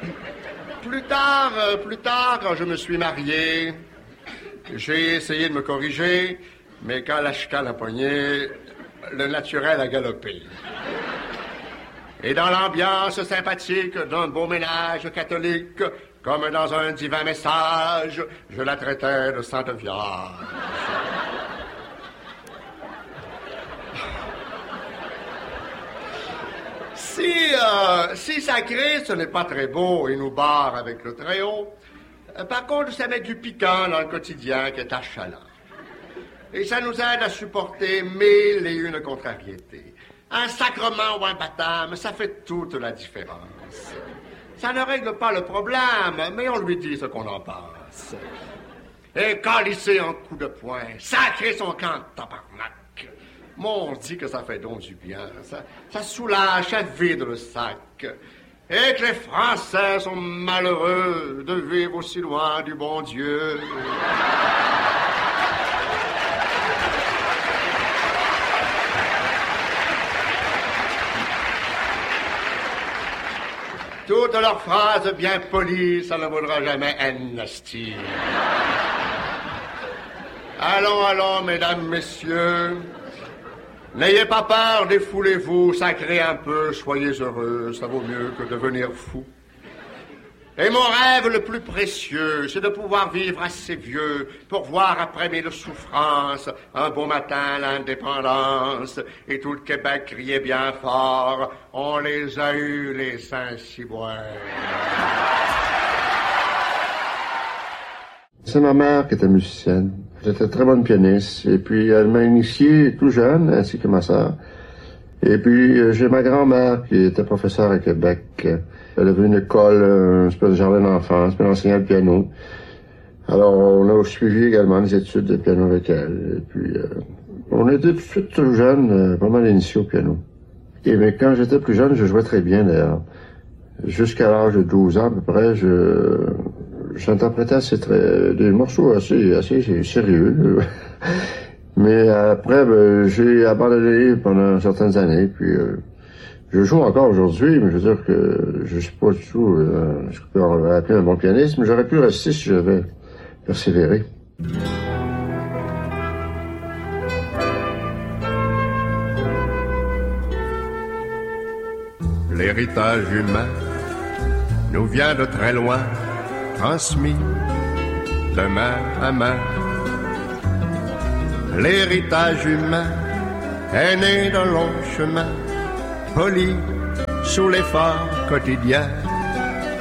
Plus tard, quand je me suis marié, j'ai essayé de me corriger, mais quand la chicane a pogné, le naturel a galopé. Et dans l'ambiance sympathique d'un beau ménage catholique, comme dans un divin message, je la traitais de Sainte Vierge. Si sacré, ce n'est pas très beau et nous barre avec le Très-Haut. Par contre, ça met du piquant dans le quotidien qui est achalant. Et ça nous aide à supporter mille et une contrariétés. Un sacrement ou un baptême, ça fait toute la différence. Ça ne règle pas le problème, mais on lui dit ce qu'on en pense. Et calisser un coup de poing, sacrer son camp de tabarnak. Moi, on dit que ça fait donc du bien. Ça soulage, ça vide le sac. Et que les Français sont malheureux de vivre aussi loin du bon Dieu. Toutes leurs phrases bien polies, ça ne vaudra jamais amnistie. Allons, mesdames, messieurs. N'ayez pas peur, défoulez-vous, sacrez un peu, soyez heureux, ça vaut mieux que devenir fou. Et mon rêve le plus précieux, c'est de pouvoir vivre assez vieux pour voir après mille souffrances, un beau matin l'indépendance, et tout le Québec criait bien fort, on les a eus les Saint-Cyboire. C'est ma mère qui était musicienne. J'étais très bonne pianiste. Et puis, elle m'a initié tout jeune, ainsi que ma sœur. Et puis, j'ai ma grand-mère qui était professeure à Québec. Elle avait une école, un espèce de jardin d'enfance, puis elle enseignait le piano. Alors, on a suivi également des études de piano avec elle. Et puis, on était tout de suite tout jeune, pas mal initiés au piano. Et mais quand j'étais plus jeune, je jouais très bien d'ailleurs. Jusqu'à l'âge de 12 ans à peu près, j'interprétais des morceaux assez sérieux. Mais après, j'ai abandonné pendant certaines années, puis je joue encore aujourd'hui, mais je veux dire que je suis pas du tout ce qu'on peut appeler un bon pianiste, mais j'aurais pu rester si j'avais persévéré. L'héritage humain nous vient de très loin, transmis de main à main. L'héritage humain est né d'un long chemin, poli sous l'effort quotidien.